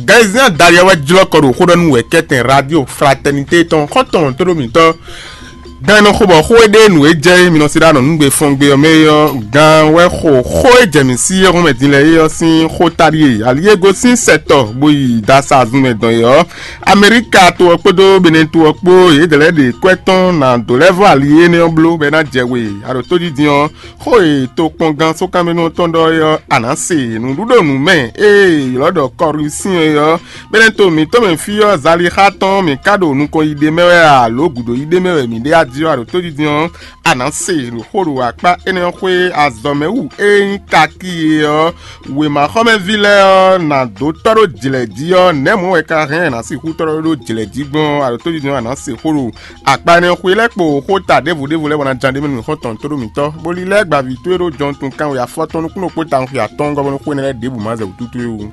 Gazien Daria Jilokoro, Hodon Weket, Radio, Fraternité, ton Coton, Tolomito. Gan no khobo khoede nu eje mi no sida no ngbe fongbe o meyo gan we kho eje mi si o me dinle yo sin kho tari aliye go sin sector boyi dasa azume don yo America to opodo Benin to opo e dele de kweton na do level aliye ne oblo be na jewe aro to di dion kho e to pon gan so kamenu tondo yo anase nu dudo nu me lodo korusin yo Benin to mi to me fi yo zali khaton mi kado nu ko ide mewe a logudo ide mewe mi de aro to di dion ananse lo horo apa ene kwe azomewu kaki we ma home ville na do toro jiledi nemo e ka ren na si hu toro do jiledi gbon aro to di dion ananse horo apa ne kwe lepo ho ta devu le wona jande menu ho ton toro mi to boli le gba vitero jon tun kan we afoton nu kuno ko ta fi aton go no ko ne debu ma ze tutu ewu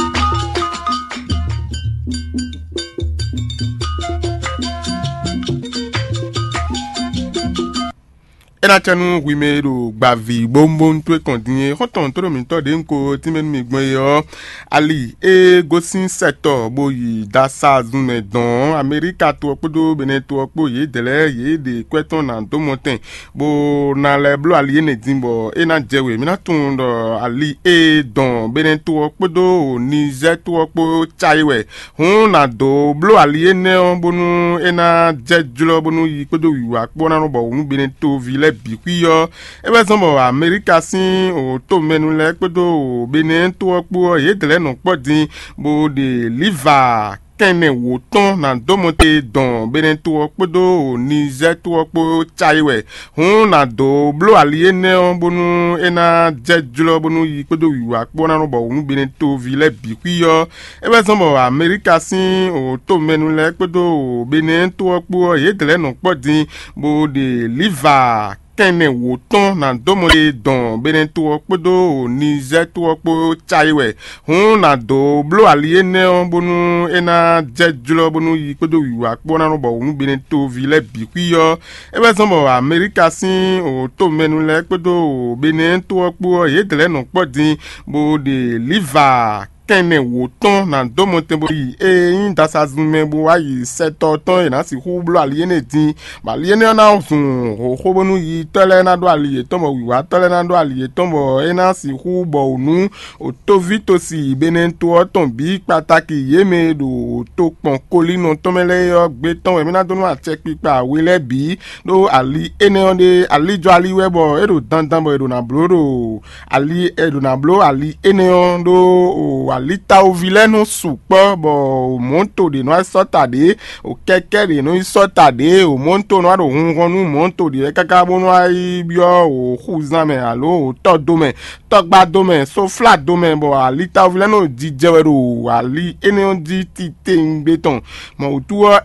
ena chanu wimero gbavi bombo ntwe continue hoton toro mi to de nko timen mi gbon yo ali gosin sector boyi dasa zume don America to opodo Benin to opo ye dele ye de kweton na do monten bo na le blo ali ne dimbo ena jewe mi na tun do ali don Benin to opodo Niger to opo chaiwe hun na do blo ali ne bonu ena jejulo bonu yi podo wiwa po na no bo un Benin to ville bikuyo ebe sombo America sin o to menu le pedo Benin to opo ye tele no podin bo de liver kene woton na domote don Benin to opo Niger to opo chaiwe hun na do blo aliene bonu ena jejulo bonu yi pedo wiwa po na no bo un Benin to ville bikuyo ebe sombo America sin o to menu le pedo Benin to opo ye tele no podin bo de liver kene woton na domote don Benin to opo Niger to opo chaiwe hun na do blo aliene bonu ena jejulo bonu yi pedo wiwa po na no bo un Benin to ville bikuyo ebe sombo America sin o to menu le pedo Benin to opo ye tele no podin bo de liver kene woton na domote boyi yin dasa zume bo ayi seto ton ina si hu blo aliene din ba aliene na sun ho bonu yi tele na do aliye tomo wiwa tele na do aliye tomo ina si hu bo nu o to vito si Benin to ton bi pataki yeme do to pon kolino tomele yo gbe ton e mi na do nu a check pipa wele bi do ali ene onde ali jo ali webo edo dandan bo edo na bloro ali edo na blo ali ene ondo o alita o vileno supo bo monto de no sotade o keke de no sotade o monto no do hunhonu monto de kaka bonu ai bio o khuzame alo o todome togba dome so flat dome bo alita o vileno di jewero ali ene di tite ngbeton mo tuo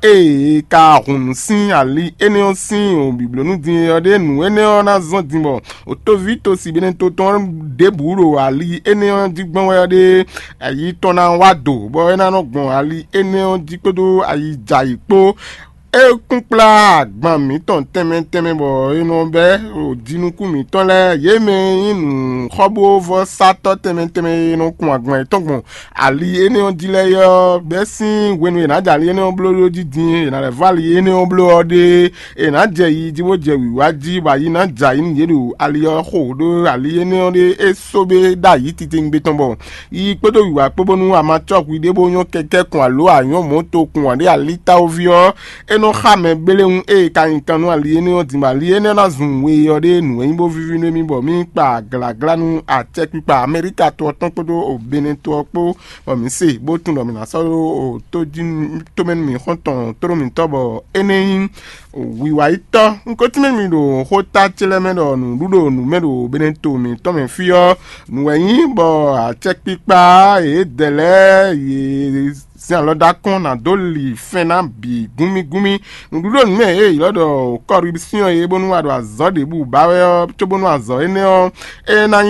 ka hun sin ali ene sin o biblonu din ode nu ene na zon din bo o to vito si Benin to ton deburo ali ene di gbon we ode ayi tona wado bo ena no gbon ali ene on di pedo ayi jaipo kunpla agban mi ton teme bo ino be o dinuku mi ton le yeme inu khobo vo sato teme ino kun agban tongbon ali ene on dile yo besin wenu na jali ene on blo didin na le vali ene on blo ode na je yi diwo je wiwaji ba yi na ja yin yeru ali yo khodo ali ene on de esobe da yi titi ngbe tonbo yi pedo wiwa pobonu amachok wi de bo yon keke kun alo ayon moto kun ade alita ovio no xame belun kanu aliene o di maliene na zunwe ode nu enbo vivi no mi bo mi pa glagla nu a check pipa America to ton podo o Benin to opo o mi se bo tun do mi na so o to din to men mi honton to mi to bo eneyin o wiwa ito nko ti men mi do hota chelemen do nu dudo nu medo Benin to mi to mi fio nu eyin bo a check pipa dele ye si aloda kon na doli fena bi gumi ndudo me lodo corruption e bonu ado azode bu bawe to bonu azo ene na